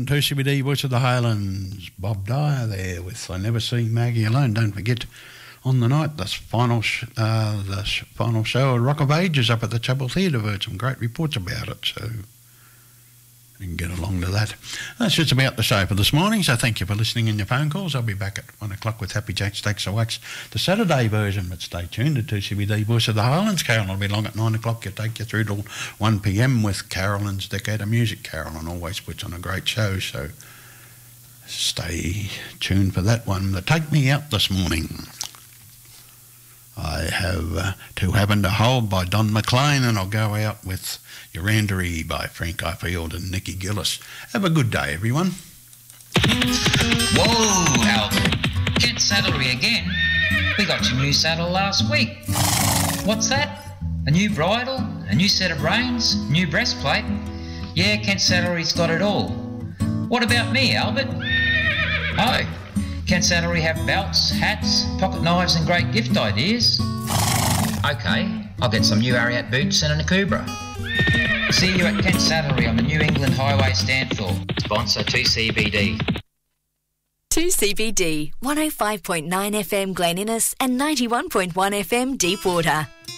2CBD, Voice of the Highlands. Bob Dyer there with I Never See Maggie Alone. Don't forget, on the night, the final show of Rock of Ages up at the Chapel Theatre. I've heard some great reports about it, so you can get along to that. That's just about the show for this morning, so thank you for listening and your phone calls. I'll be back at 1 o'clock with Happy Jack Stacks of Wax, the Saturday version, but stay tuned to 2CBD Voice of the Highlands. Carolyn will be along at 9 o'clock. You'll take you through till 1 p.m. with Carolyn's Decade of Music. Carolyn always puts on a great show, so stay tuned for that one. The Take Me Out this morning, I have To Happen to Hold by Don McLean, and I'll go out with Urandary by Frank Ifield and Nikki Gillis. Have a good day, everyone. Whoa, Albert. Kent Saddlery again? We got your new saddle last week. What's that? A new bridle? A new set of reins? New breastplate? Yeah, Kent Saddlery's got it all. What about me, Albert? Oh, Kent Saddlery have belts, hats, pocket knives and great gift ideas? Okay, I'll get some new Ariat boots and an Akubra. See you at Kent Saddlery on the New England Highway Stanthorpe. Sponsor 2CBD. 2CBD, 105.9 FM Glen Innes and 91.1 FM Deepwater.